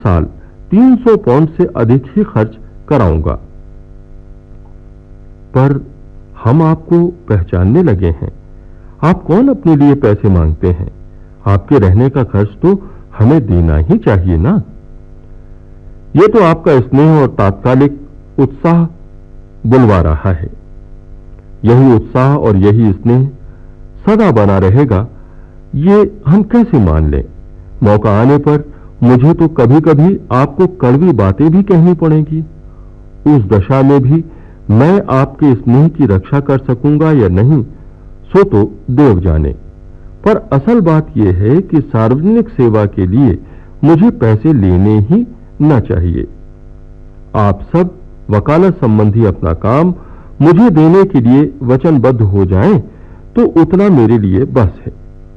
साल 300 पाउंड से अधिक ही खर्च कराऊंगा। पर हम आपको पहचानने लगे हैं। आप कौन अपने लिए पैसे मांगते हैं? आपके रहने का खर्च तो हमें देना ही चाहिए ना। यह तो आपका स्नेह और तात्कालिक उत्साह बुलवा रहा है। यही उत्साह और यही स्नेह सदा बना रहेगा, ये हम कैसे मान लें? मौका आने पर मुझे तो कभी कभी आपको कड़वी बातें भी कहनी पड़ेंगी। उस दशा में भी मैं आपके स्नेह की रक्षा कर सकूंगा या नहीं, सो तो देव जाने। पर असल बात यह है कि सार्वजनिक सेवा के लिए मुझे पैसे लेने ही न चाहिए। आप सब वकालत संबंधी अपना काम मुझे देने के लिए वचनबद्ध हो जाएं तो उतना मेरे लिए बस है।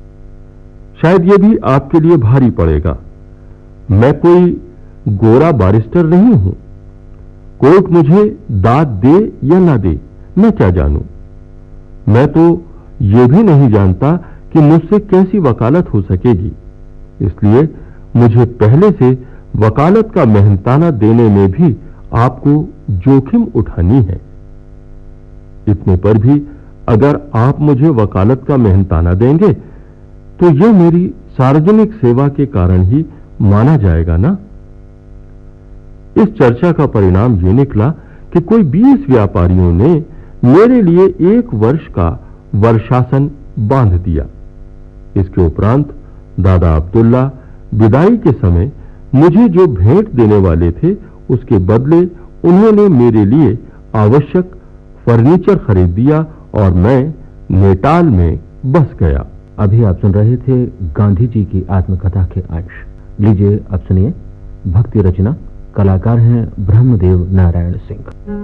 शायद यह भी आपके लिए भारी पड़ेगा। मैं कोई गोरा बैरिस्टर नहीं हूं। कोर्ट मुझे दाद दे या ना दे, मैं क्या जानूं। मैं तो यह भी नहीं जानता कि मुझसे कैसी वकालत हो सकेगी। इसलिए मुझे पहले से वकालत का मेहनताना देने में भी आपको जोखिम उठानी है। इतने पर भी अगर आप मुझे वकालत का मेहनताना देंगे तो यह मेरी सार्वजनिक सेवा के कारण ही माना जाएगा ना। इस चर्चा का परिणाम यह निकला कि कोई 20 व्यापारियों ने मेरे लिए 1 वर्ष का वर्षासन बांध दिया। इसके उपरांत दादा अब्दुल्ला विदाई के समय मुझे जो भेंट देने वाले थे, उसके बदले उन्होंने मेरे लिए आवश्यक फर्नीचर खरीद दिया और मैं नेटाल में बस गया। अभी आप सुन रहे थे गांधी जी की आत्मकथा के अंश। लीजिए अब सुनिए भक्ति रचना। कलाकार हैं ब्रह्मदेव नारायण सिंह।